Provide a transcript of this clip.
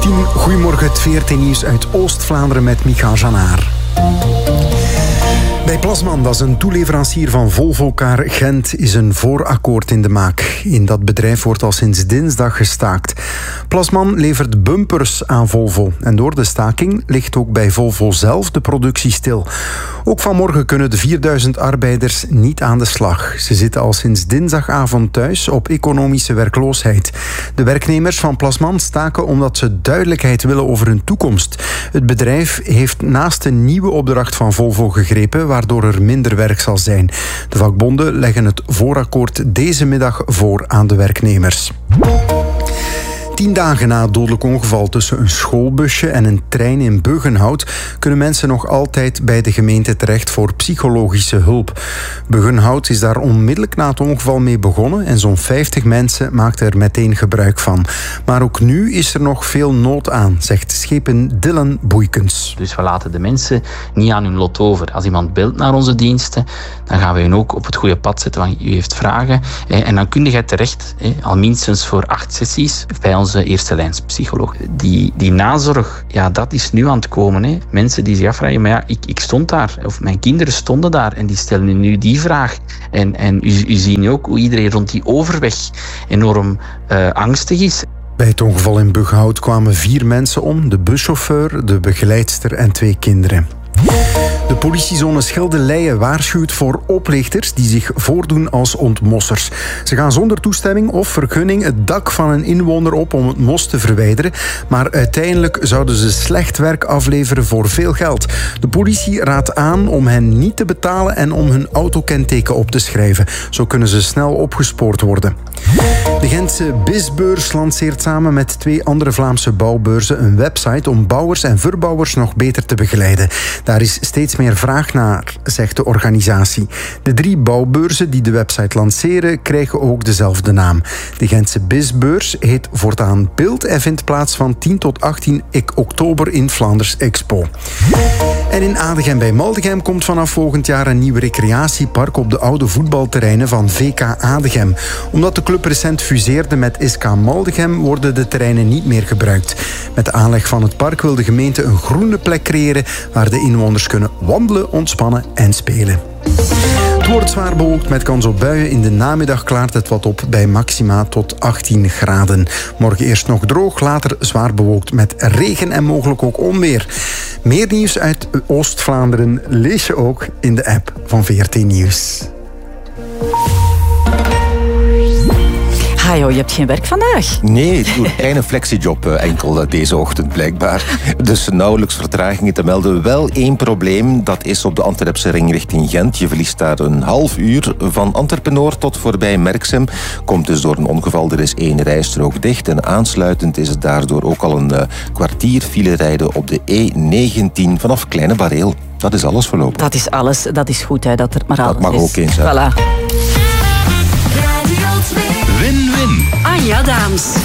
Goedemorgen, het VRT-nieuws uit Oost-Vlaanderen met Micha Janaar. Bij Plasman, dat is een toeleverancier van Volvo-Car Gent, is een voorakkoord in de maak. In dat bedrijf wordt al sinds dinsdag gestaakt. Plasman levert bumpers aan Volvo. En door de staking ligt ook bij Volvo zelf de productie stil. Ook vanmorgen kunnen de 4000 arbeiders niet aan de slag. Ze zitten al sinds dinsdagavond thuis op economische werkloosheid. De werknemers van Plasman staken omdat ze duidelijkheid willen over hun toekomst. Het bedrijf heeft naast een nieuwe opdracht van Volvo gegrepen, waardoor er minder werk zal zijn. De vakbonden leggen het voorakkoord deze middag voor aan de werknemers. 10 dagen na het dodelijk ongeval tussen een schoolbusje en een trein in Buggenhout kunnen mensen nog altijd bij de gemeente terecht voor psychologische hulp. Buggenhout is daar onmiddellijk na het ongeval mee begonnen en zo'n 50 mensen maakten er meteen gebruik van. Maar ook nu is er nog veel nood aan, zegt schepen Dylan Boeikens. Dus we laten de mensen niet aan hun lot over. Als iemand belt naar onze diensten, dan gaan we hun ook op het goede pad zetten van u heeft vragen. En dan kun je terecht, al minstens voor 8 sessies, bij onze eerste lijnspsycholoog. Die nazorg, ja, dat is nu aan het komen. Hè. Mensen die zich afvragen, maar ja, ik stond daar, of mijn kinderen stonden daar en die stellen nu die vraag. En u ziet nu ook hoe iedereen rond die overweg enorm angstig is. Bij het ongeval in Buggenhout kwamen 4 mensen om, de buschauffeur, de begeleidster en 2 kinderen. De politiezone Schelde-Leien waarschuwt voor oplichters die zich voordoen als ontmossers. Ze gaan zonder toestemming of vergunning het dak van een inwoner op om het mos te verwijderen, maar uiteindelijk zouden ze slecht werk afleveren voor veel geld. De politie raadt aan om hen niet te betalen en om hun autokenteken op te schrijven. Zo kunnen ze snel opgespoord worden. De Gentse BIS-beurs lanceert samen met 2 andere Vlaamse bouwbeurzen een website om bouwers en verbouwers nog beter te begeleiden. Daar is steeds meer vraag naar, zegt de organisatie. De 3 bouwbeurzen die de website lanceren, krijgen ook dezelfde naam. De Gentse BIS-beurs heet voortaan Beeld en vindt plaats van 10 tot 18 oktober in Vlaanders Expo. En in Adegem bij Maldegem komt vanaf volgend jaar een nieuw recreatiepark op de oude voetbalterreinen van VK Adegem. Omdat de club recent fuseerde met SK Maldegem, worden de terreinen niet meer gebruikt. Met de aanleg van het park wil de gemeente een groene plek creëren waar de inwoners kunnen wandelen, ontspannen en spelen. Het wordt zwaar bewolkt met kans op buien. In de namiddag klaart het wat op bij maxima tot 18 graden. Morgen eerst nog droog, later zwaar bewolkt met regen en mogelijk ook onweer. Meer nieuws uit Oost-Vlaanderen lees je ook in de app van VRT Nieuws. Je hebt geen werk vandaag? Nee, ik doe een kleine flexiejob enkel deze ochtend blijkbaar. Dus nauwelijks vertragingen te melden. Wel 1 probleem, dat is op de Antwerpse ring richting Gent. Je verliest daar een half uur van Antwerpen-Noord tot voorbij Merksem. Komt dus door een ongeval, er is 1 rijstrook dicht. En aansluitend is het daardoor ook al een kwartier file rijden op de E19 vanaf Kleine Bareel. Dat is alles voorlopig. Dat is alles, dat is goed hè, dat er maar alles is. Dat mag ook eens zijn. Voilà. Win-win. Anja Daams.